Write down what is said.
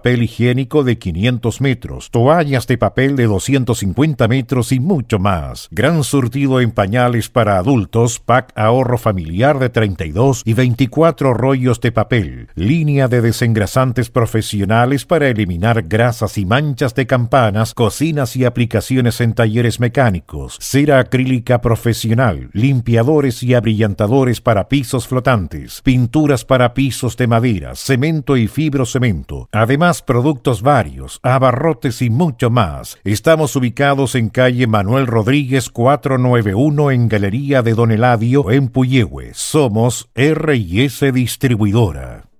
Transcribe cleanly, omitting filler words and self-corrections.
papel higiénico de 500 metros, toallas de papel de 250 metros y mucho más. Gran surtido en pañales para adultos, pack ahorro familiar de 32 y 24 rollos de papel. Línea de desengrasantes profesionales para eliminar grasas y manchas de campanas, cocinas y aplicaciones en talleres mecánicos. Cera acrílica profesional, limpiadores y abrillantadores para pisos flotantes, pinturas para pisos de madera, cemento y fibrocemento. Además, productos varios, abarrotes y mucho más. Estamos ubicados en calle Manuel Rodríguez 491 en Galería de Don Eladio en Puyehue. Somos R&S Distribuidora.